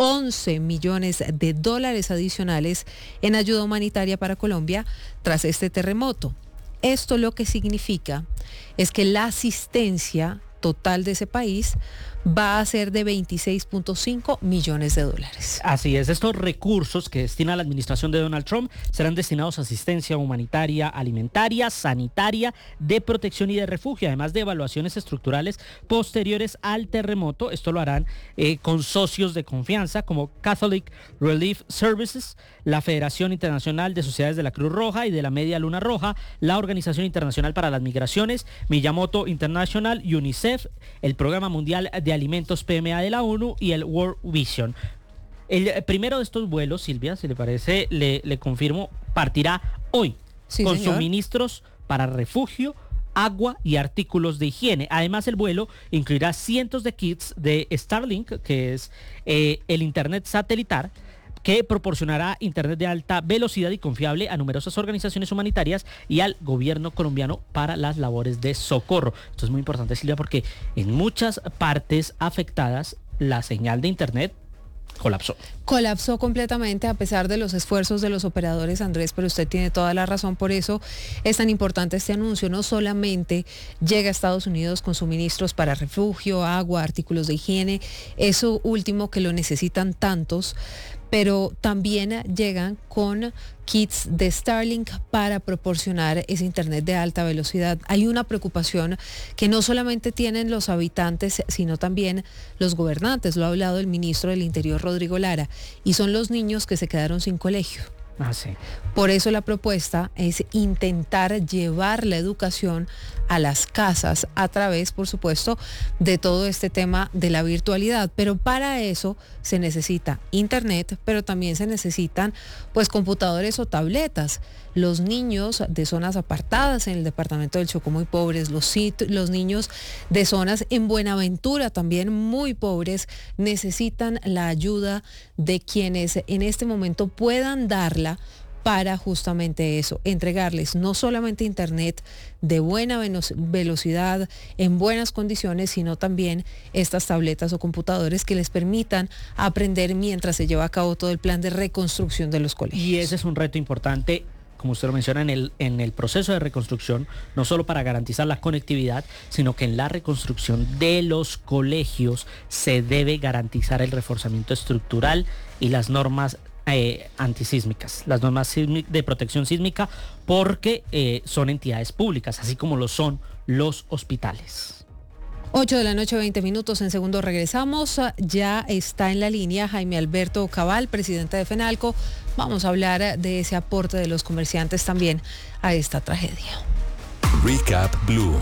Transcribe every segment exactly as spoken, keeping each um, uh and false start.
once millones de dólares adicionales en ayuda humanitaria para Colombia tras este terremoto. Esto lo que significa es que la asistencia total de ese país va a ser de veintiséis punto cinco millones de dólares. Así es, estos recursos que destina la administración de Donald Trump serán destinados a asistencia humanitaria, alimentaria, sanitaria, de protección y de refugio, además de evaluaciones estructurales posteriores al terremoto. Esto lo harán eh, con socios de confianza como Catholic Relief Services, la Federación Internacional de Sociedades de la Cruz Roja y de la Media Luna Roja, la Organización Internacional para las Migraciones, Miyamoto International, UNICEF, el Programa Mundial de Alimentos P M A de la ONU y el World Vision. El primero de estos vuelos, Silvia, si le parece, le, le confirmo, partirá hoy Sí, con señor. suministros para refugio, agua y artículos de higiene. Además, el vuelo incluirá cientos de kits de Starlink, que es eh, el internet satelital, que proporcionará internet de alta velocidad y confiable a numerosas organizaciones humanitarias y al gobierno colombiano para las labores de socorro. Esto es muy importante, Silvia, porque en muchas partes afectadas la señal de internet colapsó. Colapsó completamente a pesar de los esfuerzos de los operadores, Andrés, pero usted tiene toda la razón. Por eso es tan importante este anuncio. No solamente llega a Estados Unidos con suministros para refugio, agua, artículos de higiene, eso último que lo necesitan tantos, pero también llegan con kits de Starlink para proporcionar ese internet de alta velocidad. Hay una preocupación que no solamente tienen los habitantes, sino también los gobernantes. Lo ha hablado el ministro del Interior, Rodrigo Lara, y son los niños que se quedaron sin colegio. Ah, sí. Por eso la propuesta es intentar llevar la educación a las casas a través, por supuesto, de todo este tema de la virtualidad. Pero para eso se necesita internet, pero también se necesitan pues computadores o tabletas. Los niños de zonas apartadas en el departamento del Chocó muy pobres, los, sit- los niños de zonas en Buenaventura también muy pobres, necesitan la ayuda de quienes en este momento puedan darla para justamente eso, entregarles no solamente internet de buena veno- velocidad, en buenas condiciones, sino también estas tabletas o computadores que les permitan aprender mientras se lleva a cabo todo el plan de reconstrucción de los colegios. Y ese es un reto importante, como usted lo menciona, en el, en el proceso de reconstrucción, no solo para garantizar la conectividad, sino que en la reconstrucción de los colegios se debe garantizar el reforzamiento estructural y las normas eh, antisísmicas, las normas de protección sísmica, porque eh, son entidades públicas, así como lo son los hospitales. ocho de la noche, veinte minutos, en segundo regresamos. Ya está en la línea Jaime Alberto Cabal, presidente de FENALCO. Vamos a hablar de ese aporte de los comerciantes también a esta tragedia. Recap Blue.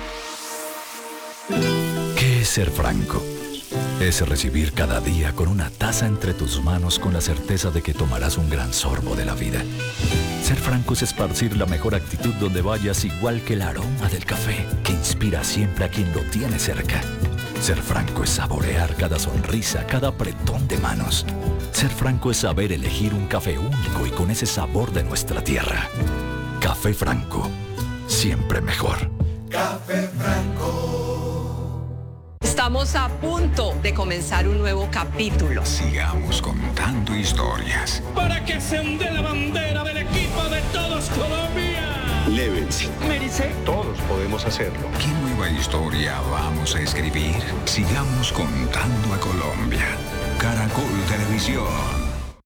¿Qué es ser franco? Es recibir cada día con una taza entre tus manos con la certeza de que tomarás un gran sorbo de la vida. Ser franco es esparcir la mejor actitud donde vayas, igual que el aroma del café que inspira siempre a quien lo tiene cerca. Ser franco es saborear cada sonrisa, cada apretón de manos. Ser franco es saber elegir un café único y con ese sabor de nuestra tierra. Café Franco, siempre mejor. Café Franco. Estamos a punto de comenzar un nuevo capítulo. Sigamos contando historias. Para que se onde la bandera del equipo de todos Colombia. Lévense. Mérice. Todos podemos hacerlo. ¿Qué nueva historia vamos a escribir? Sigamos contando a Colombia. Caracol Televisión.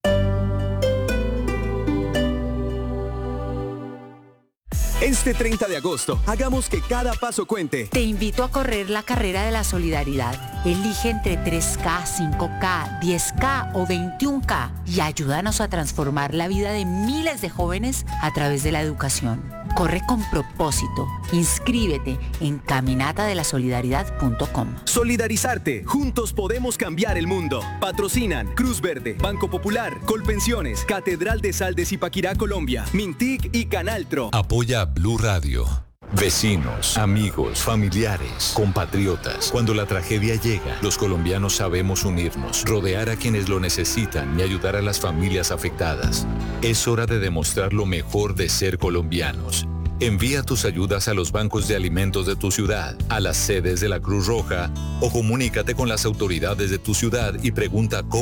Este treinta de agosto, hagamos que cada paso cuente. Te invito a correr la carrera de la solidaridad. Elige entre tres K, cinco K, diez K o veintiún K y ayúdanos a transformar la vida de miles de jóvenes a través de la educación. Corre con propósito. Inscríbete en caminata de la solidaridad punto com. Solidarizarte. Juntos podemos cambiar el mundo. Patrocinan Cruz Verde, Banco Popular, Colpensiones, Catedral de Sal de Zipaquirá, Colombia, Mintic y Canaltro. Apoya Blue Radio. Vecinos, amigos, familiares, compatriotas. Cuando la tragedia llega, los colombianos sabemos unirnos, rodear a quienes lo necesitan y ayudar a las familias afectadas. Es hora de demostrar lo mejor de ser colombianos. Envía tus ayudas a los bancos de alimentos de tu ciudad, a las sedes de la Cruz Roja o comunícate con las autoridades de tu ciudad y pregunta cómo